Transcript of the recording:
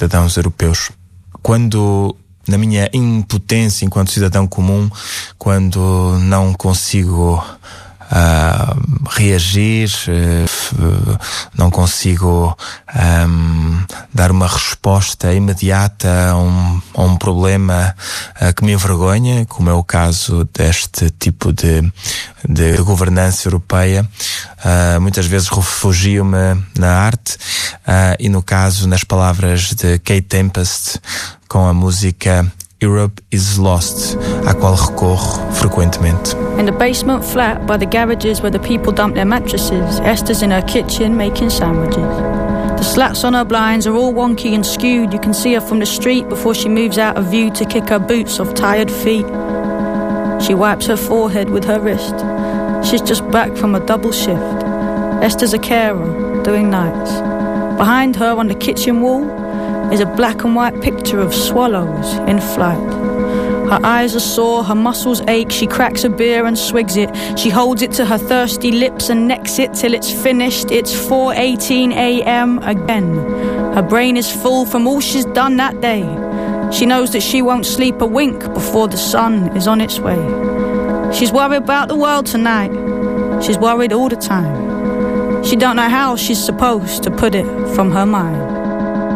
cidadãos europeus. Quando, na minha impotência enquanto cidadão comum, quando não consigo reagir, não consigo dar uma resposta imediata a um problema que me envergonha, como é o caso deste tipo de governança europeia, muitas vezes refugio-me na arte, e no caso, nas palavras de Kate Tempest, com a música Europe is Lost, à qual recorro frequentemente. In the basement flat by the garages where the people dump their mattresses, Esther's in her kitchen making sandwiches. The slats on her blinds are all wonky and skewed. You can see her from the street before she moves out of view to kick her boots off tired feet. She wipes her forehead with her wrist. She's just back from a double shift. Esther's a carer, doing nights. Behind her on the kitchen wall is a black and white picture of swallows in flight. Her eyes are sore, her muscles ache. She cracks a beer and swigs it. She holds it to her thirsty lips and necks it till it's finished. It's 4:18 a.m. again. Her brain is full from all she's done that day. She knows that she won't sleep a wink before the sun is on its way. She's worried about the world tonight. She's worried all the time. She don't know how she's supposed to put it from her mind.